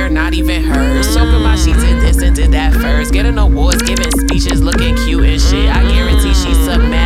hair, not even hers. Soaking my sheets and this and did that first. Getting awards, giving